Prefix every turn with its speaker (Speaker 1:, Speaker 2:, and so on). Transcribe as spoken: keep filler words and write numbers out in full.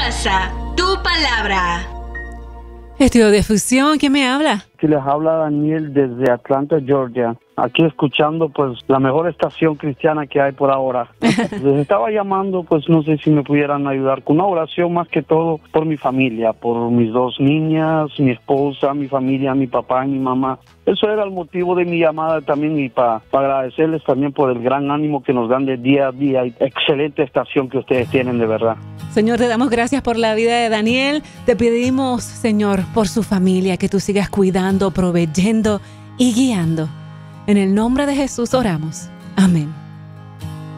Speaker 1: casa, tu palabra.
Speaker 2: Estudio de Fusión, ¿quién me habla?
Speaker 3: Que les habla Daniel desde Atlanta, Georgia. Aquí escuchando pues la mejor estación cristiana que hay por ahora. Les estaba llamando, pues no sé si me pudieran ayudar con una oración más que todo por mi familia, por mis dos niñas, mi esposa, mi familia, mi papá y mi mamá. Eso era el motivo de mi llamada también y para pa agradecerles también por el gran ánimo que nos dan de día a día. Excelente estación que ustedes tienen, de verdad.
Speaker 2: Señor, te damos gracias por la vida de Daniel. Te pedimos, Señor, por su familia, que tú sigas cuidando, proveyendo y guiando. En el nombre de Jesús oramos. Amén.